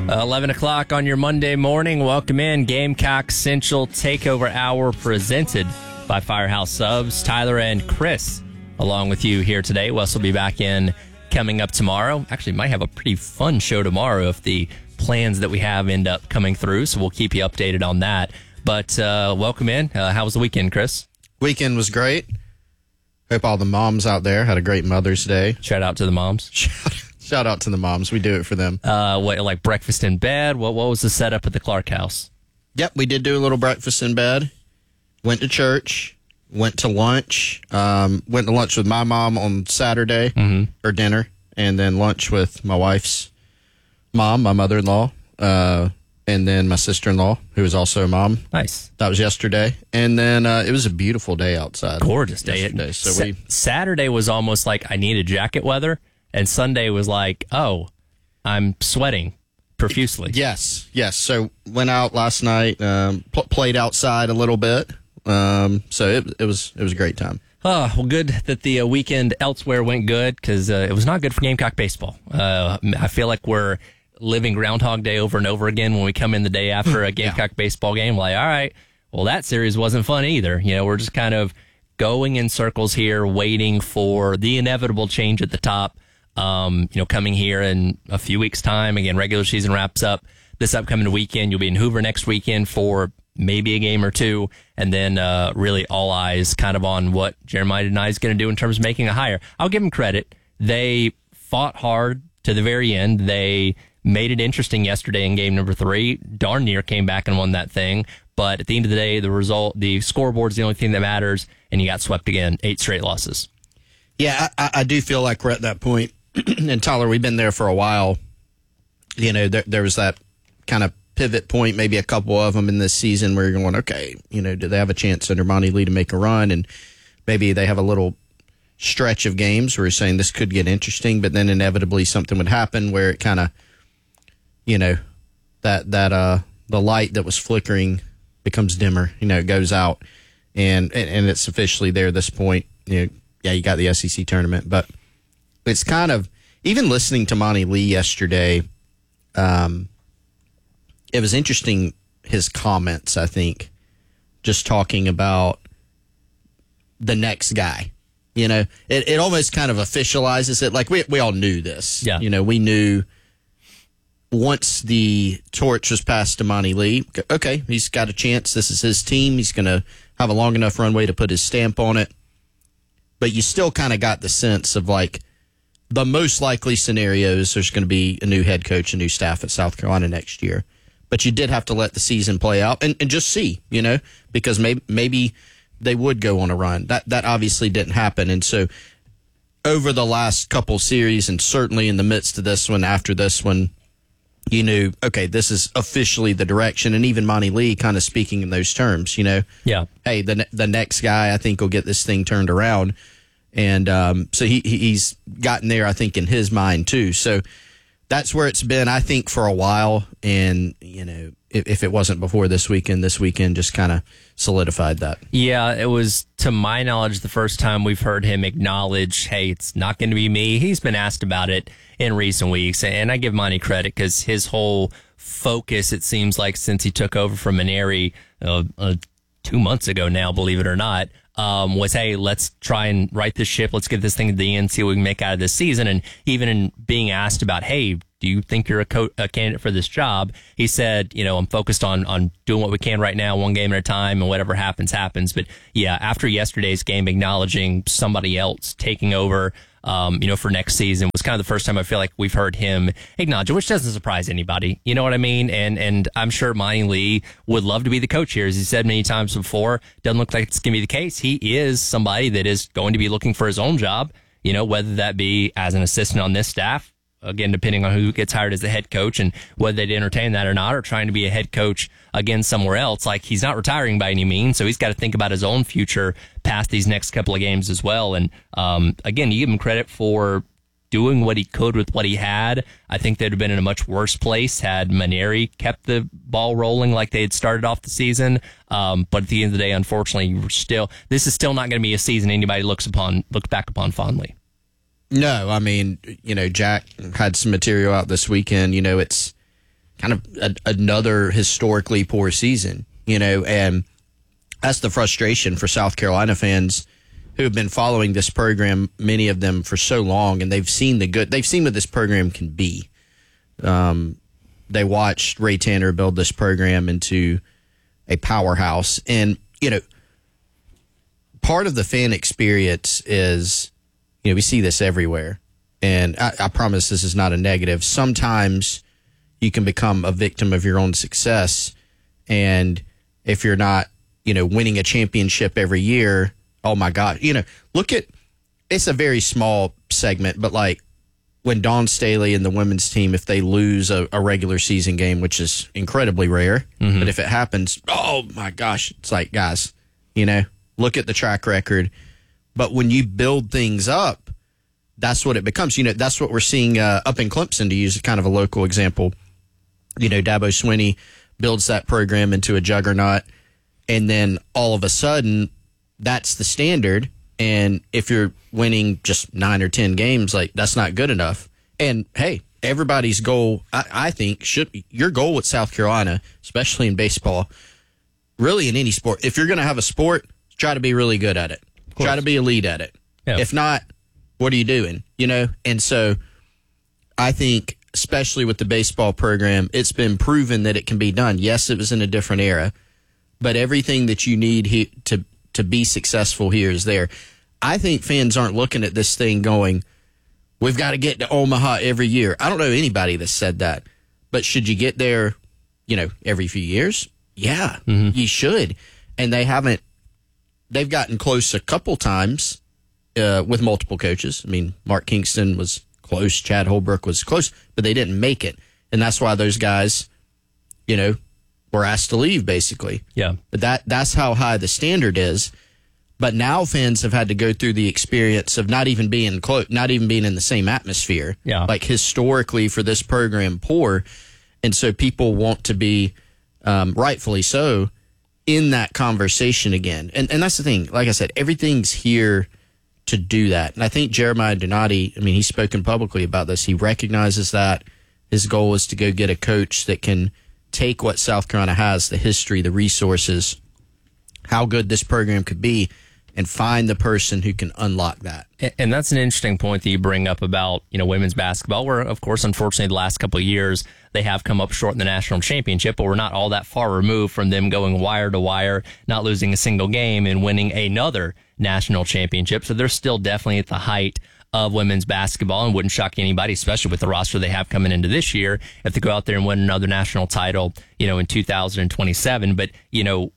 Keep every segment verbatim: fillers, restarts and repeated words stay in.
eleven o'clock on your Monday morning. Welcome in. Gamecock Central Takeover Hour presented by Firehouse Subs. Tyler and Chris along with you here today. Wes will be back in coming up tomorrow. Actually, might have a pretty fun show tomorrow if the plans that we have end up coming through, so we'll keep you updated on that. But uh, welcome in. Uh, how was the weekend, Chris? Weekend was great. Hope all the moms out there had a great Mother's Day. Shout out to the moms. Shout out to the moms. We do it for them. Uh, what, like breakfast in bed? What What was the setup at the Clark house? Yep, we did do a little breakfast in bed. Went to church. Went to lunch. Um, went to lunch with my mom on Saturday, mm-hmm. or dinner, and then lunch with my wife's mom, my mother-in-law, uh, and then my sister-in-law, who is also a mom. Nice. That was yesterday. And then uh, it was a beautiful day outside. Gorgeous day. Yesterday. So Sa- we Saturday was almost like I needed jacket weather. And Sunday was like, oh, I'm sweating profusely. Yes, yes. So went out last night, um, pl- played outside a little bit. Um, so it, it was it was a great time. Oh, well, good that the uh, weekend elsewhere went good because uh, it was not good for Gamecock baseball. Uh, I feel like we're living Groundhog Day over and over again when we come in the day after a Gamecock yeah. baseball game. Like, all right, well, that series wasn't fun either. You know, we're just kind of going in circles here, waiting for the inevitable change at the top. Um, you know, coming here in a few weeks' time. Again, regular season wraps up this upcoming weekend. You'll be in Hoover next weekend for maybe a game or two, and then uh, really all eyes kind of on what Jeremiah Deni is going to do in terms of making a hire. I'll give them credit. They fought hard to the very end. They made it interesting yesterday in game number three. Darn near came back and won that thing. But at the end of the day, the result, the scoreboard is the only thing that matters, and you got swept again, eight straight losses. Yeah, I, I do feel like we're at that point. And Tyler, we've been there for a while. You know, there, there was that kind of pivot point, maybe a couple of them in this season where you're going, okay, you know, do they have a chance under Monty Lee to make a run? And maybe they have a little stretch of games where you're saying this could get interesting, but then inevitably something would happen where it kind of, you know, that, that, uh, the light that was flickering becomes dimmer, you know, it goes out and, and, and it's officially there at this point. You know, yeah, you got the S E C tournament, but it's kind of, even listening to Monty Lee yesterday, um, it was interesting, his comments, I think, just talking about the next guy. You know, it, it almost kind of officializes it. Like, we we all knew this. Yeah. You know, we knew once the torch was passed to Monty Lee, okay, he's got a chance. This is his team. He's going to have a long enough runway to put his stamp on it. But you still kind of got the sense of, like, the most likely scenarios, there's going to be a new head coach, a new staff at South Carolina next year. But you did have to let the season play out and, and just see, you know, because maybe maybe they would go on a run. That that obviously didn't happen. And so over the last couple series, and certainly in the midst of this one, after this one, you knew, okay, this is officially the direction. And even Monty Lee kind of speaking in those terms, you know. Yeah. Hey, the the next guy, I think, will get this thing turned around. And um, so he he's gotten there, I think, in his mind, too. So that's where it's been, I think, for a while. And, you know, if, if it wasn't before this weekend, this weekend just kind of solidified that. Yeah, it was, to my knowledge, the first time we've heard him acknowledge, hey, it's not going to be me. He's been asked about it in recent weeks. And I give Monty credit because his whole focus, it seems like, since he took over from Maneri uh, uh, two months ago now, believe it or not, Um, was, hey, let's try and right this ship. Let's get this thing to the end, see what we can make out of this season. And even in being asked about, hey, do you think you're a, co- a candidate for this job? He said, you know, I'm focused on, on doing what we can right now, one game at a time, and whatever happens, happens. But yeah, after yesterday's game, acknowledging somebody else taking over, um, you know, for next season was kind of the first time I feel like we've heard him acknowledge it, which doesn't surprise anybody. You know what I mean? And, and I'm sure Monty Lee would love to be the coach here. As he said many times before, doesn't look like it's going to be the case. He is somebody that is going to be looking for his own job, you know, whether that be as an assistant on this staff, again, depending on who gets hired as the head coach and whether they'd entertain that or not, or trying to be a head coach again somewhere else. Like, he's not retiring by any means, so he's got to think about his own future past these next couple of games as well. And um, again, you give him credit for doing what he could with what he had. I think they'd have been in a much worse place had Maneri kept the ball rolling like they had started off the season. Um, but at the end of the day, unfortunately, we're still this is still not going to be a season anybody looks upon looks back upon fondly. No, I mean, you know, Jack had some material out this weekend. You know, it's kind of a, another historically poor season, you know, and that's the frustration for South Carolina fans who have been following this program, many of them for so long, and they've seen the good, they've seen what this program can be. Um, they watched Ray Tanner build this program into a powerhouse. And, you know, part of the fan experience is, you know, we see this everywhere. And I, I promise this is not a negative. Sometimes you can become a victim of your own success. And if you're not, you know, winning a championship every year, oh my God, you know, look at, it's a very small segment, but like when Dawn Staley and the women's team, if they lose a, a regular season game, which is incredibly rare, mm-hmm. but if it happens, oh my gosh, it's like, guys, you know, look at the track record. But when you build things up, that's what it becomes. You know, that's what we're seeing uh, up in Clemson, to use kind of a local example. You know, Dabo Swinney builds that program into a juggernaut, and then all of a sudden, that's the standard. And if you're winning just nine or ten games, like, that's not good enough. And hey, everybody's goal, I, I think, should be your goal with South Carolina, especially in baseball, really in any sport. If you're going to have a sport, try to be really good at it. Try to be elite at it. Yeah. If not, what are you doing? You know? And so I think, especially with the baseball program, it's been proven that it can be done. Yes, it was in a different era, but everything that you need he, to to be successful here is there. I think fans aren't looking at this thing going, we've got to get to Omaha every year. I don't know anybody that said that, but should you get there, you know, every few years? Yeah, mm-hmm. you should. And they haven't, they've gotten close a couple times uh, with multiple coaches. I mean, Mark Kingston was close, Chad Holbrook was close, but they didn't make it. And that's why those guys, you know, were asked to leave, basically. Yeah. But that that's how high the standard is. But now fans have had to go through the experience of not even being close, not even being in the same atmosphere. Yeah. Like, historically for this program, poor. And so people want to be, um, rightfully so, in that conversation again. And and that's the thing. Like I said, everything's here to do that. And I think Jeremiah Donati, I mean, he's spoken publicly about this. He recognizes that his goal is to go get a coach that can take what South Carolina has, the history, the resources, how good this program could be, and find the person who can unlock that. And that's an interesting point that you bring up about, you know, women's basketball, where, of course, unfortunately, the last couple of years, they have come up short in the national championship, but we're not all that far removed from them going wire to wire, not losing a single game, and winning another national championship. So they're still definitely at the height of women's basketball, and wouldn't shock anybody, especially with the roster they have coming into this year, if they go out there and win another national title, you know, in two thousand twenty-seven. But, you know,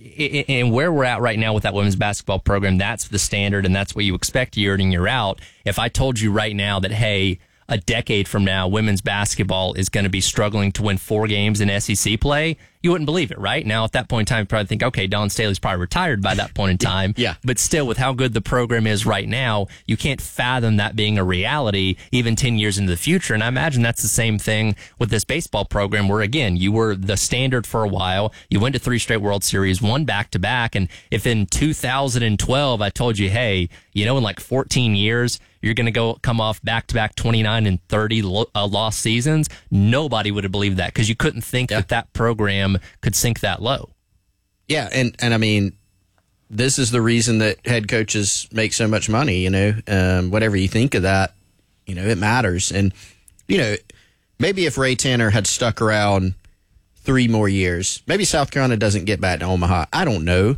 and where we're at right now with that women's basketball program, that's the standard, and that's what you expect year in, year out. If I told you right now that, hey, a decade from now, women's basketball is going to be struggling to win four games in S E C play, you wouldn't believe it, right? Now, at that point in time, you probably think, okay, Dawn Staley's probably retired by that point in time. Yeah. But still, with how good the program is right now, you can't fathom that being a reality even ten years into the future. And I imagine that's the same thing with this baseball program, where, again, you were the standard for a while. You went to three straight World Series, one back-to-back. And if in two thousand twelve I told you, hey, you know, in like fourteen years, you're going to go come off back-to-back twenty-nine and thirty lo- uh, lost seasons, nobody would have believed that, because you couldn't think yeah. that that program could sink that low. Yeah, and, and I mean, this is the reason that head coaches make so much money, you know. Um, whatever you think of that, you know, it matters. And, you know, maybe if Ray Tanner had stuck around three more years, maybe South Carolina doesn't get back to Omaha. I don't know.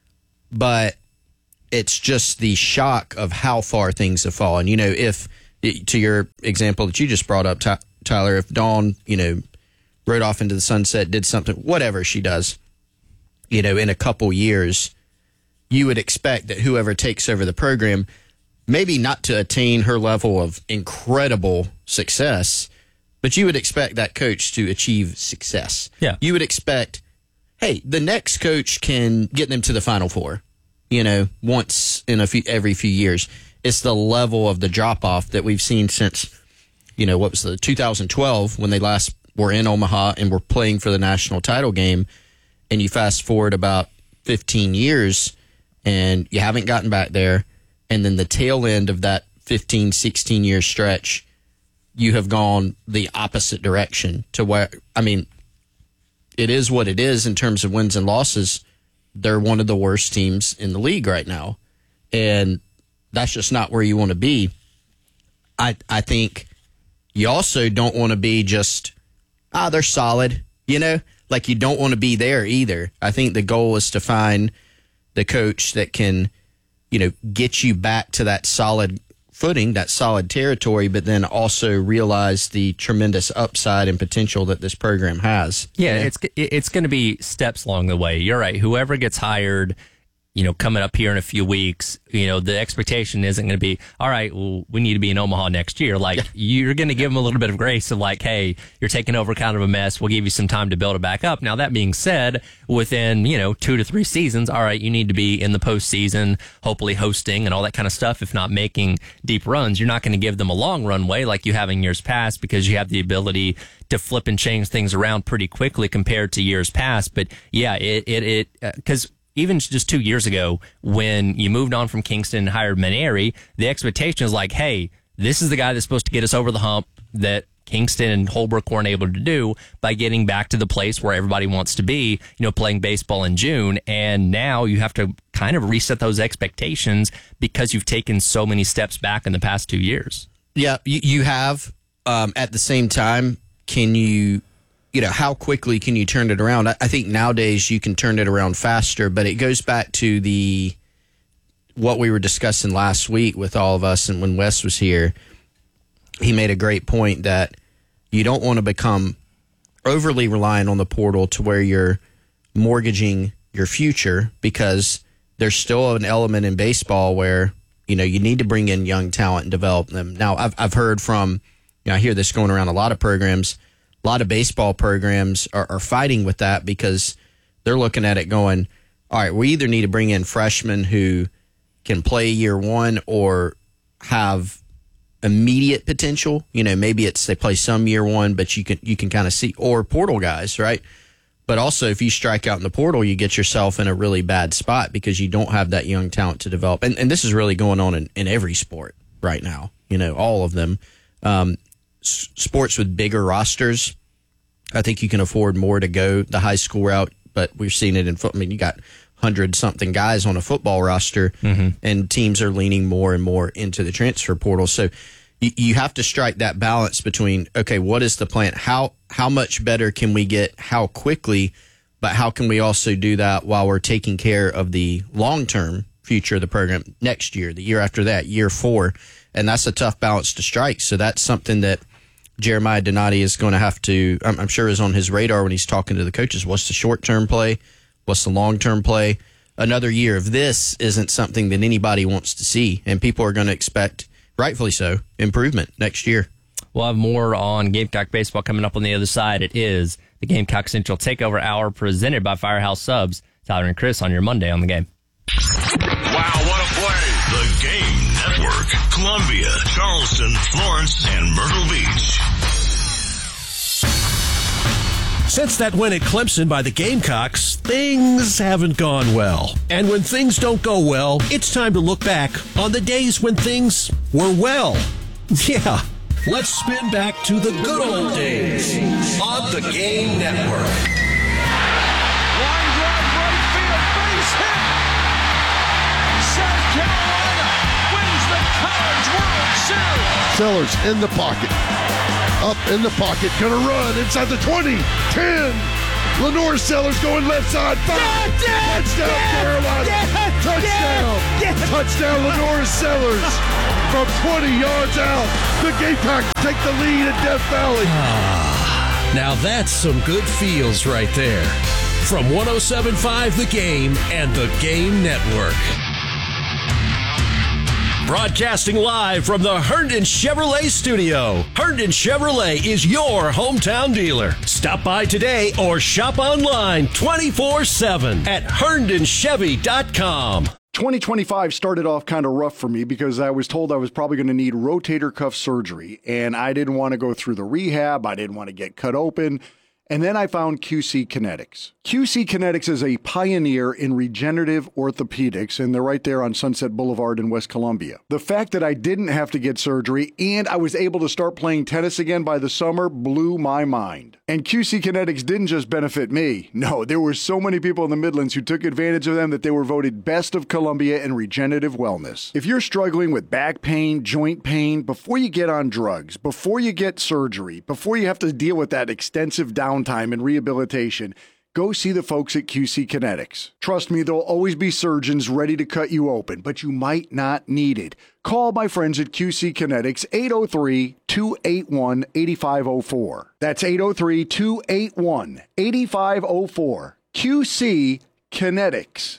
But it's just the shock of how far things have fallen. You know, if, to your example that you just brought up, Tyler, if Dawn, you know, rode off into the sunset, did something, whatever she does, you know, in a couple years, you would expect that whoever takes over the program, maybe not to attain her level of incredible success, but you would expect that coach to achieve success. Yeah. You would expect, hey, the next coach can get them to the Final Four, you know, once in a few, every few years. It's the level of the drop-off that we've seen since, you know, what was the two thousand twelve when they last were in Omaha and were playing for the national title game, and you fast forward about fifteen years and you haven't gotten back there, and then the tail end of that fifteen, sixteen year stretch, you have gone the opposite direction to where, I mean, it is what it is in terms of wins and losses. They're one of the worst teams in the league right now. And that's just not where you want to be. I I think you also don't want to be just, ah, they're solid, you know? Like, you don't want to be there either. I think the goal is to find the coach that can, you know, get you back to that solid footing, that solid territory, but then also realize the tremendous upside and potential that this program has. Yeah, yeah. it's it's going to be steps along the way. You're right. Whoever gets hired, you know, coming up here in a few weeks, you know, the expectation isn't going to be, all right, well, we need to be in Omaha next year. Like, yeah. You're going to give them a little bit of grace of like, hey, you're taking over kind of a mess. We'll give you some time to build it back up. Now, that being said, within, you know, two to three seasons, all right, you need to be in the postseason, hopefully hosting and all that kind of stuff. If not making deep runs, you're not going to give them a long runway like you have in years past, because you have the ability to flip and change things around pretty quickly compared to years past. But yeah, it, it, it, because, uh, even just two years ago, when you moved on from Kingston and hired Mainieri, the expectation is like, hey, this is the guy that's supposed to get us over the hump that Kingston and Holbrook weren't able to do by getting back to the place where everybody wants to be, you know, playing baseball in June. And now you have to kind of reset those expectations because you've taken so many steps back in the past two years. Yeah, you, you have. Um, at the same time, can you... You know, how quickly can you turn it around? I think nowadays you can turn it around faster, but it goes back to the what we were discussing last week with all of us, and when Wes was here, he made a great point that you don't want to become overly reliant on the portal to where you're mortgaging your future, because there's still an element in baseball where, you know, you need to bring in young talent and develop them. Now, I've I've heard from, you know, I hear this going around a lot of programs. A lot of baseball programs are, are fighting with that because they're looking at it going, all right, we either need to bring in freshmen who can play year one or have immediate potential. You know, maybe it's they play some year one, but you can you can kind of see, or portal guys, right? But also, if you strike out in the portal, you get yourself in a really bad spot because you don't have that young talent to develop. And, and this is really going on in, in every sport right now, you know, all of them. Um, sports with bigger rosters, I think you can afford more to go the high school route, but we've seen it in football. I mean, you got hundred something guys on a football roster, mm-hmm. and teams are leaning more and more into the transfer portal. So you, you have to strike that balance between, okay, what is the plan? How how much better can we get? How quickly? But how can we also do that while we're taking care of the long term future of the program next year, the year after that, year four? And that's a tough balance to strike. So that's something that Jeremiah Donati is going to have to, I'm, I'm sure, is on his radar when he's talking to the coaches. What's the short-term play? What's the long-term play? Another year of this isn't something that anybody wants to see, and people are going to expect, rightfully so, improvement next year. We'll have more on Gamecock baseball coming up on the other side. It is the Gamecock Central Takeover Hour presented by Firehouse Subs. Tyler and Chris on your Monday on the Game. Wow, what a play! The Game Network, Columbia, Charleston, Florence, and Myrtle Beach. Since that win at Clemson by the Gamecocks, things haven't gone well. And when things don't go well, it's time to look back on the days when things were well. Yeah, let's spin back to the good old days on the Game Network. Line drive, right field, base hit! South Carolina wins the College World Series! Sellers in the pocket. Up in the pocket, gonna run inside the twenty, ten. Lenore Sellers going left side, five. Yeah, touchdown, yeah, Carolina. Yeah, touchdown. Yeah, touchdown, Lenore Sellers. From twenty yards out, the Gamecocks take the lead at Death Valley. Ah, now that's some good feels right there. From one oh seven point five The Game and the Game Network. Broadcasting live from the Herndon Chevrolet studio. Herndon Chevrolet is your hometown dealer. Stop by today or shop online twenty-four seven at herndon chevy dot com. twenty twenty-five started off kind of rough for me because I was told I was probably going to need rotator cuff surgery, and I didn't want to go through the rehab. I didn't want to get cut open. And then I found Q C Kinetics. Q C Kinetics is a pioneer in regenerative orthopedics, and they're right there on Sunset Boulevard in West Columbia. The fact that I didn't have to get surgery and I was able to start playing tennis again by the summer blew my mind. And Q C Kinetics didn't just benefit me. No, there were so many people in the Midlands who took advantage of them that they were voted Best of Columbia in regenerative wellness. If you're struggling with back pain, joint pain, before you get on drugs, before you get surgery, before you have to deal with that extensive downtime and rehabilitation, go see the folks at Q C Kinetics. Trust me, there'll always be surgeons ready to cut you open, but you might not need it. Call my friends at Q C Kinetics, eight oh three, two eight one, eight five oh four. That's eight oh three, two eight one, eight five oh four. Q C Kinetics.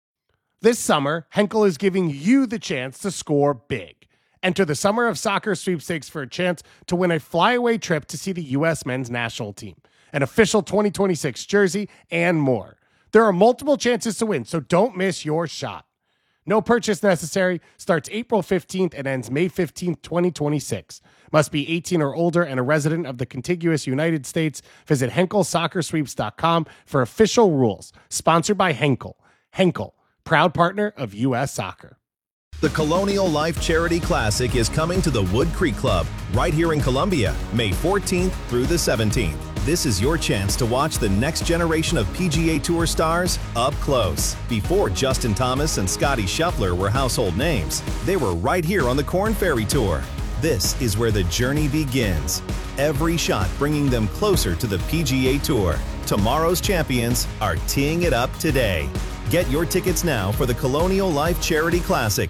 This summer, Henkel is giving you the chance to score big. Enter the Summer of Soccer sweepstakes for a chance to win a flyaway trip to see the U S men's national team, an official twenty twenty-six jersey, and more. There are multiple chances to win, so don't miss your shot. No purchase necessary. Starts April fifteenth and ends May fifteenth, twenty twenty-six. Must be eighteen or older and a resident of the contiguous United States. Visit Henkel Soccer Sweeps dot com for official rules. Sponsored by Henkel. Henkel, proud partner of U S Soccer. The Colonial Life Charity Classic is coming to the Wood Creek Club right here in Columbia, May fourteenth through the seventeenth. This is your chance to watch the next generation of P G A Tour stars up close. Before Justin Thomas and Scottie Scheffler were household names, they were right here on the Korn Ferry Tour. This is where the journey begins. Every shot bringing them closer to the P G A Tour. Tomorrow's champions are teeing it up today. Get your tickets now for the Colonial Life Charity Classic.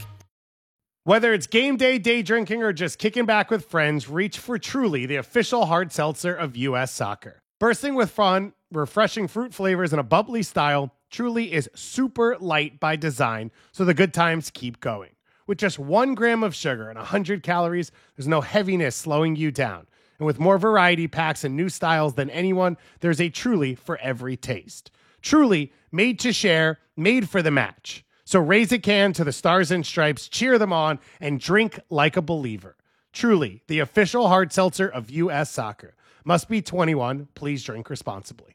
Whether it's game day, day drinking, or just kicking back with friends, reach for Truly, the official hard seltzer of U S Soccer. Bursting with fun, refreshing fruit flavors, and a bubbly style, Truly is super light by design, so the good times keep going. With just one gram of sugar and one hundred calories, there's no heaviness slowing you down. And with more variety packs and new styles than anyone, there's a Truly for every taste. Truly, made to share, made for the match. So raise a can to the Stars and Stripes, cheer them on, and drink like a believer. Truly, the official hard seltzer of U S Soccer. Must be twenty-one. Please drink responsibly.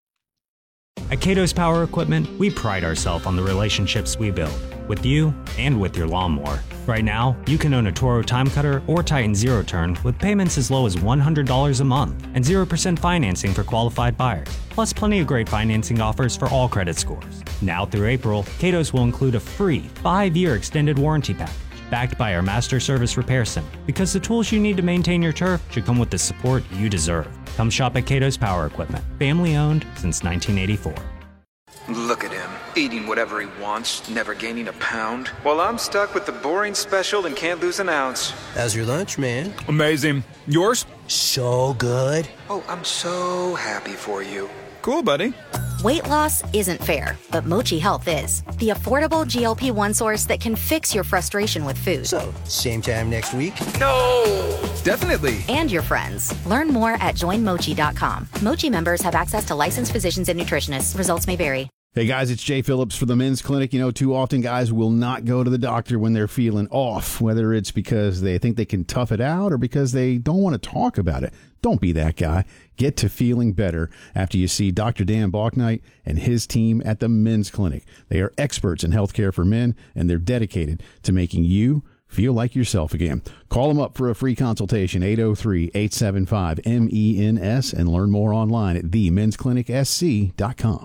At Kato's Power Equipment, we pride ourselves on the relationships we build with you and with your lawnmower. Right now, you can own a Toro Time Cutter or Titan Zero Turn with payments as low as one hundred dollars a month and zero percent financing for qualified buyers, plus plenty of great financing offers for all credit scores. Now through April, Kato's will include a free five-year extended warranty package backed by our Master Service Repair Center, because the tools you need to maintain your turf should come with the support you deserve. Come shop at Kato's Power Equipment, family owned since nineteen eighty-four. Look at him, eating whatever he wants, never gaining a pound. While I'm stuck with the boring special and can't lose an ounce. How's your lunch, man? Amazing. Yours? So good. Oh, I'm so happy for you. Cool, buddy. Weight loss isn't fair, but Mochi Health is. The affordable G L P one source that can fix your frustration with food. So, same time next week? No! Definitely. And your friends. Learn more at join mochi dot com. Mochi members have access to licensed physicians and nutritionists. Results may vary. Hey guys, it's Jay Phillips for the Men's Clinic. You know, too often guys will not go to the doctor when they're feeling off, whether it's because they think they can tough it out or because they don't want to talk about it. Don't be that guy. Get to feeling better after you see Doctor Dan Balknight and his team at the Men's Clinic. They are experts in healthcare for men, and they're dedicated to making you feel like yourself again. Call them up for a free consultation, eight oh three, eight seven five, M E N S, and learn more online at the men's clinic s c dot com.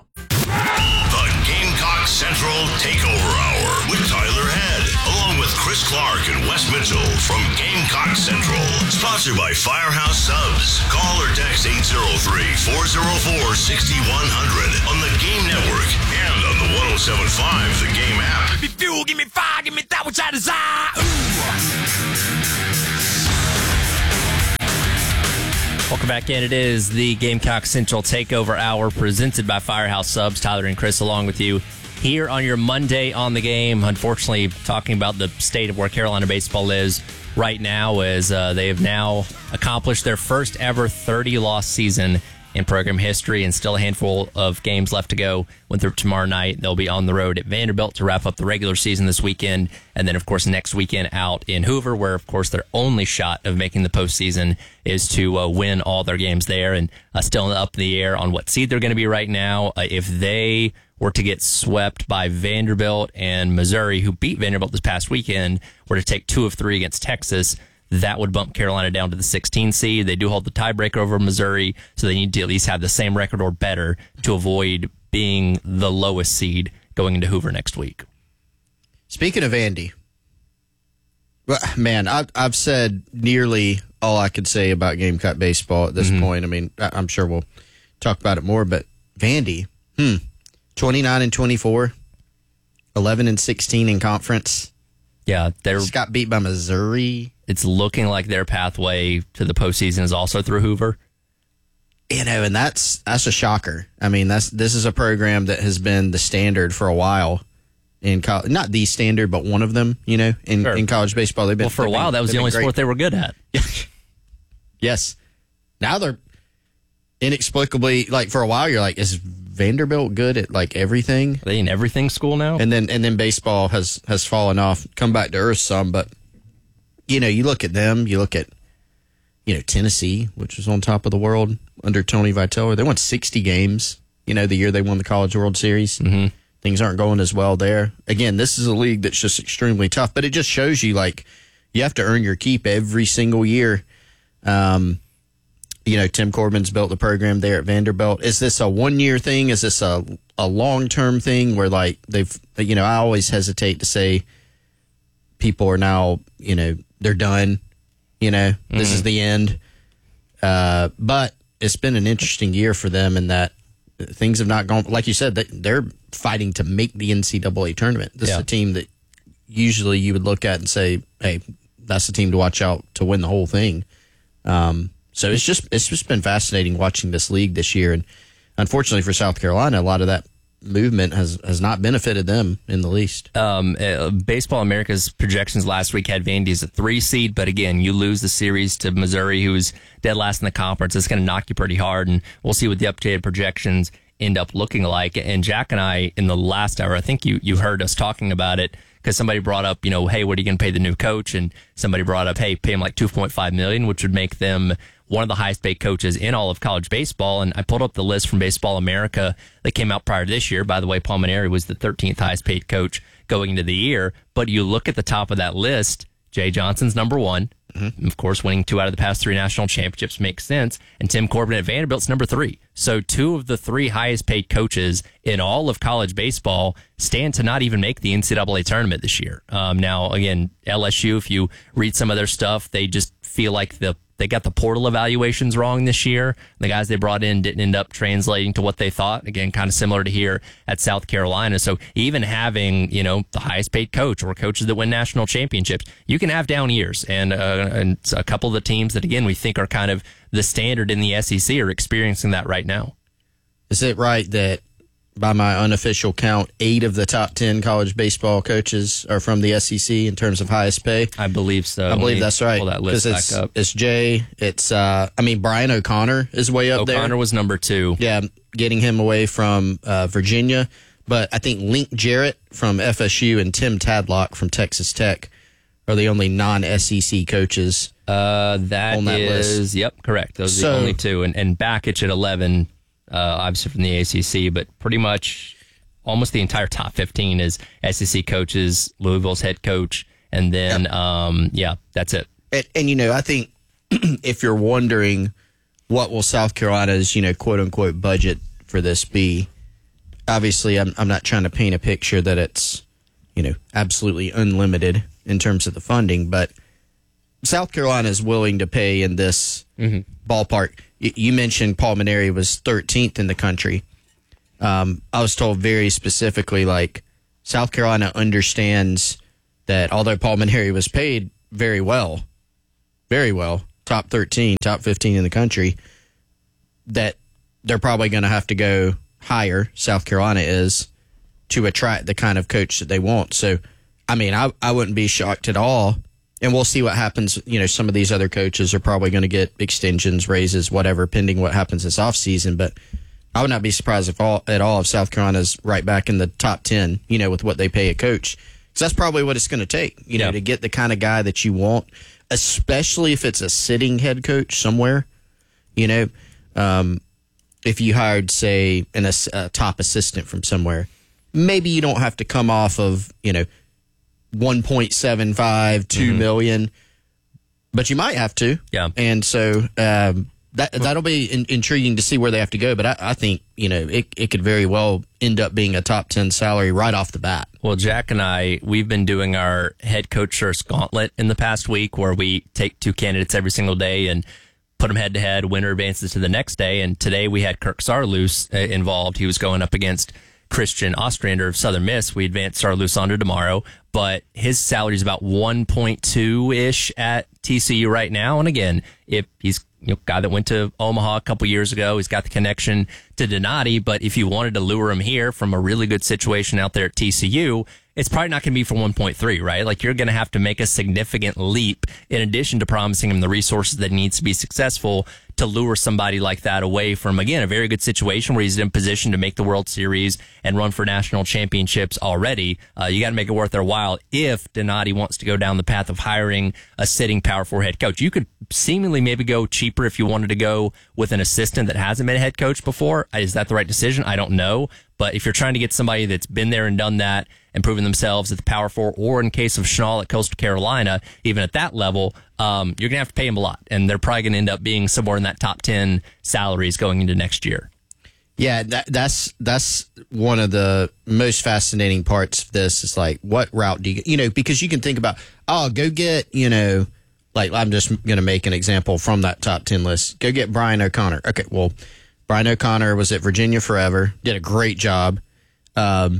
Central Takeover Hour with Tyler Head, along with Chris Clark and Wes Mitchell from Gamecock Central. Sponsored by Firehouse Subs. Call or text eight oh three, four oh four, six one zero zero on the Game Network and on the one oh seven point five The Game app. Give me fuel, give me fire, give me that which I desire. Welcome back in. It is the Gamecock Central Takeover Hour presented by Firehouse Subs. Tyler and Chris along with you here on your Monday on the Game. Unfortunately, talking about the state of where Carolina baseball is right now, as uh, they have now accomplished their first ever thirty-loss season in program history, and still a handful of games left to go. Went through tomorrow night. They'll be on the road at Vanderbilt to wrap up the regular season this weekend, and then, of course, next weekend out in Hoover, where, of course, their only shot of making the postseason is to uh, win all their games there, and uh, still up in the air on what seed they're going to be right now. Uh, if they were to get swept by Vanderbilt and Missouri, who beat Vanderbilt this past weekend, were to take two of three against Texas, that would bump Carolina down to the sixteen seed. They do hold the tiebreaker over Missouri, so they need to at least have the same record or better to avoid being the lowest seed going into Hoover next week. Speaking of Andy, well, man, I've, I've said nearly all I could say about Gamecock baseball at this mm-hmm. point. I mean, I'm sure we'll talk about it more, but Vandy, hmm. twenty-nine and twenty-four, eleven and sixteen in conference. Yeah, they just got beat by Missouri. It's looking like their pathway to the postseason is also through Hoover. You know, and that's that's a shocker. I mean, that's this is a program that has been the standard for a while in college. Not the standard, but one of them. You know, in, sure. in college baseball, they've been well for a while. Been, that was the only sport they were good at. Yes. Now they're inexplicably, like, for a while you're like, is Vanderbilt good at like everything? Are they in everything school now? And then and then baseball has has fallen off, come back to earth some. But you know, you look at them, you look at you know Tennessee, which was on top of the world under Tony Vitello. They won sixty games. You know, the year they won the College World Series. Mm-hmm. Things aren't going as well there. Again, this is a league that's just extremely tough. But it just shows you like you have to earn your keep every single year. Um, You know, Tim Corbin's built the program there at Vanderbilt. Is this a one-year thing? Is this a a long-term thing where, like, they've, you know, I always hesitate to say people are now, you know, they're done. You know, mm-hmm. this is the end. Uh, but it's been an interesting year for them in that things have not gone, like you said, they're fighting to make the N C double A tournament. This yeah. is a team that usually you would look at and say, hey, that's the team to watch out to win the whole thing. Um, So it's just it's just been fascinating watching this league this year, and unfortunately for South Carolina, a lot of that movement has, has not benefited them in the least. Um, uh, Baseball America's projections last week had Vandy as a three seed, but again, you lose the series to Missouri, who's dead last in the conference. It's going to knock you pretty hard, and we'll see what the updated projections end up looking like. And Jack and I, in the last hour, I think you you heard us talking about it, because somebody brought up, you know, hey, what are you going to pay the new coach? And somebody brought up, hey, pay him like two point five million dollars, which would make them one of the highest paid coaches in all of college baseball. And I pulled up the list from Baseball America that came out prior to this year. By the way, Paul Mainieri was the thirteenth highest paid coach going into the year. But you look at the top of that list, Jay Johnson's number one. Mm-hmm. Of course, winning two out of the past three national championships makes sense. And Tim Corbin at Vanderbilt's number three. So two of the three highest paid coaches in all of college baseball stand to not even make the N C double A tournament this year. Um, now, again, L S U, if you read some of their stuff, they just feel like the they got the portal evaluations wrong this year. The guys they brought in didn't end up translating to what they thought. Again, kind of similar to here at South Carolina. So even having, you know, the highest paid coach or coaches that win national championships, you can have down years. And, uh, and a couple of the teams that, again, we think are kind of the standard in the S E C are experiencing that right now. Is it right that, by my unofficial count, eight of the top ten college baseball coaches are from the S E C in terms of highest pay? I believe so. I believe that's right. Pull that list it's, back up. It's Jay. It's, uh, I mean, Brian O'Connor is way up O'Connor there. O'Connor was number two. Yeah, getting him away from uh, Virginia. But I think Link Jarrett from F S U and Tim Tadlock from Texas Tech are the only non-S E C coaches uh, that on that is, list. Yep, correct. Those are So- the only two. And, and Bakich at eleven. Uh, obviously from the A C C, but pretty much almost the entire top fifteen is S E C coaches, Louisville's head coach, and then, yep. um, yeah, that's it. And, and, you know, I think if you're wondering what will South Carolina's, you know, quote unquote budget for this be, obviously I'm, I'm not trying to paint a picture that it's, you know, absolutely unlimited in terms of the funding, but South Carolina is willing to pay in this mm-hmm. ballpark. Y- you mentioned Paul Mainieri was thirteenth in the country. Um, I was told very specifically, like, South Carolina understands that although Paul Mainieri was paid very well, very well, top thirteen, top fifteen in the country, that they're probably going to have to go higher, South Carolina is, to attract the kind of coach that they want. So, I mean, I, I wouldn't be shocked at all and we'll see what happens. You know, some of these other coaches are probably going to get extensions, raises, whatever, pending what happens this offseason. But I would not be surprised if all, at all if South Carolina's right back in the top ten, you know, with what they pay a coach. Because that's probably what it's going to take, you know, yeah. to get the kind of guy that you want, especially if it's a sitting head coach somewhere. You know, um, if you hired, say, an, a top assistant from somewhere, maybe you don't have to come off of, you know, one point seven five, two mm-hmm. million, but you might have to. Yeah. And so um, that, that'll be in, intriguing to see where they have to go. But I, I think, you know, it, it could very well end up being a top ten salary right off the bat. Well, Jack and I, we've been doing our head coach search gauntlet in the past week where we take two candidates every single day and put them head to head. Winner advances to the next day. And today we had Kirk Saarloos uh, involved. He was going up against Christian Ostrander of Southern Miss. We advanced Saarloos on to tomorrow, but his salary is about one point two ish at T C U right now. And again, if he's you know guy that went to Omaha a couple years ago, he's got the connection to Donati. But if you wanted to lure him here from a really good situation out there at T C U, it's probably not going to be for one point three, right? Like you're going to have to make a significant leap in addition to promising him the resources that he needs to be successful to lure somebody like that away from, again, a very good situation where he's in position to make the World Series and run for national championships already. Uh, you got to make it worth their while if Donati wants to go down the path of hiring a sitting Power Four head coach. You could seemingly maybe go cheaper if you wanted to go with an assistant that hasn't been a head coach before. Is that the right decision? I don't know. But if you're trying to get somebody that's been there and done that and proven themselves at the Power Four, or in case of Schnall at Coastal Carolina, even at that level, um, you're going to have to pay them a lot. And they're probably going to end up being somewhere in that top ten salaries going into next year. Yeah, that, that's that's one of the most fascinating parts of this is like, what route do you get? You know, because you can think about, oh, go get, you know, like I'm just going to make an example from that top ten list. Go get Brian O'Connor. Okay, well, Brian O'Connor was at Virginia forever, did a great job. Um,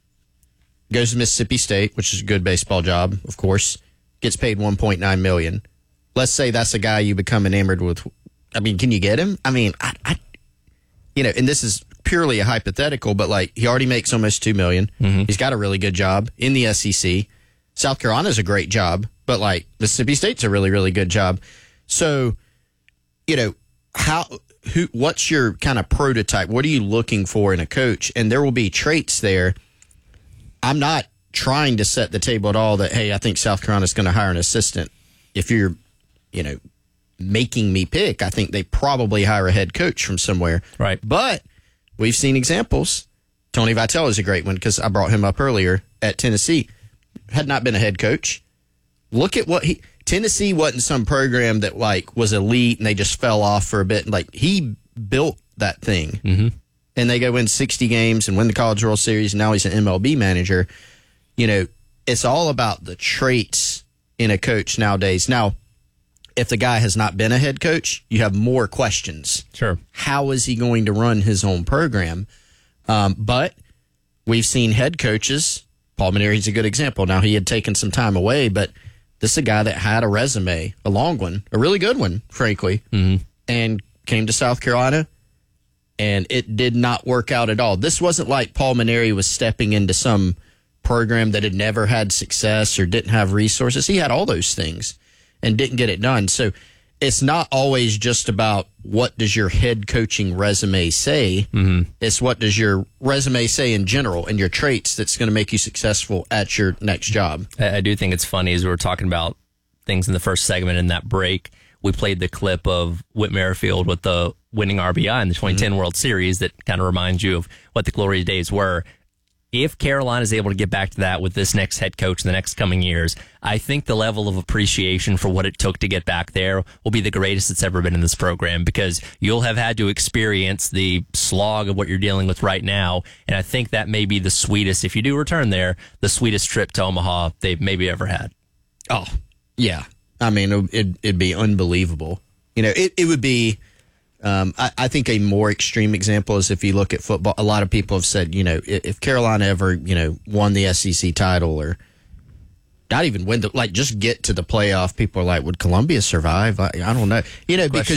goes to Mississippi State, which is a good baseball job, of course. Gets paid one point nine million dollars. Let's say that's a guy you become enamored with. I mean, can you get him? I mean, I, I you know, and this is purely a hypothetical, but like he already makes almost two million dollars. Mm-hmm. He's got a really good job in the S E C. South Carolina's a great job, but like Mississippi State's a really, really good job. So, you know, how... Who? What's your kind of prototype? What are you looking for in a coach? And there will be traits there. I'm not trying to set the table at all that, hey, I think South Carolina's going to hire an assistant. If you're, you know, making me pick, I think they probably hire a head coach from somewhere. Right. But we've seen examples. Tony Vitello is a great one because I brought him up earlier at Tennessee. Had not been a head coach. Look at what he... Tennessee wasn't some program that like was elite and they just fell off for a bit. Like he built that thing, mm-hmm. and they go win sixty games and win the College World Series. And now he's an M L B manager. You know, it's all about the traits in a coach nowadays. Now, if the guy has not been a head coach, you have more questions. Sure, how is he going to run his own program? Um, but we've seen head coaches. Paul Mainieri's a good example. Now he had taken some time away, but this is a guy that had a resume, a long one, a really good one, frankly, mm-hmm. and came to South Carolina, and it did not work out at all. This wasn't like Paul Mainieri was stepping into some program that had never had success or didn't have resources. He had all those things and didn't get it done. So it's not always just about what does your head coaching resume say. Mm-hmm. It's what does your resume say in general and your traits that's going to make you successful at your next job. I do think it's funny as we were talking about things in the first segment in that break. We played the clip of Whit Merrifield with the winning R B I in the twenty ten mm-hmm. World Series that kind of reminds you of what the glory days were. If Carolina is able to get back to that with this next head coach in the next coming years, I think the level of appreciation for what it took to get back there will be the greatest it's ever been in this program, because you'll have had to experience the slog of what you're dealing with right now. And I think that may be the sweetest, if you do return there, the sweetest trip to Omaha they've maybe ever had. Oh, yeah. I mean, it, it'd be unbelievable. You know, it, it would be... Um, I, I think a more extreme example is if you look at football. A lot of people have said, you know, if, if Carolina ever, you know, won the S E C title or not even win the, like, just get to the playoff, people are like, would Columbia survive? I, I don't know. You know, because